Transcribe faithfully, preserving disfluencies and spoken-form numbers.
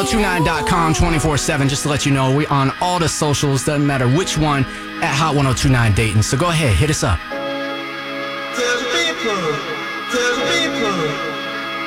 oh two nine dot com twenty-four seven. Just to let you know, we're on all the socials. Doesn't matter which one at Hot ten twenty-nine Dayton. So go ahead, hit us up. Tell the people, tell the people.